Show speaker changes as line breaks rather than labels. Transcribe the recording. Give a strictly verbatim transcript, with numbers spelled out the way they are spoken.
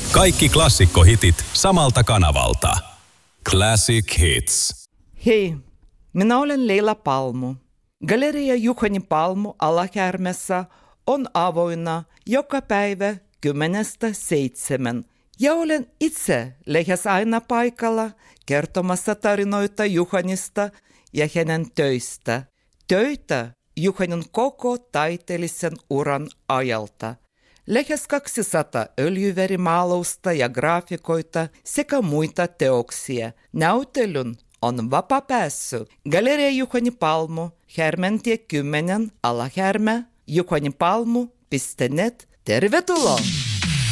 Kaikki klassikkohitit samalta kanavalta. Classic Hits.
Hei, minä olen Leila Palmu. Galeria Juhani Palmu Alahärmässä on avoinna joka päivä kymmenestä seitsemän. Ja olen itse lähes aina paikalla kertomassa tarinoita Juhanista ja hänen töistä. Töitä Juhanin koko taiteellisen uran ajalta. Lähes kaksisataa öljyvärimaalausta ja graafikoita sekä muita teoksia. Näytelyn on vapaa pääsy. Galeria Juhani Palmu, Härmäntie kymmenen, Alahärmä, juhanipalmu piste net. Tervetuloa!